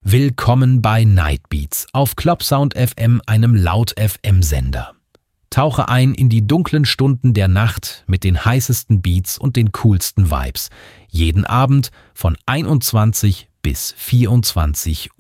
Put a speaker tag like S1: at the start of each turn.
S1: Willkommen bei Night Beats auf Clubsound FM, einem Laut-FM-Sender. Tauche ein in die dunklen Stunden der Nacht mit den heißesten Beats und den coolsten Vibes. Jeden Abend von 21 bis 24 Uhr.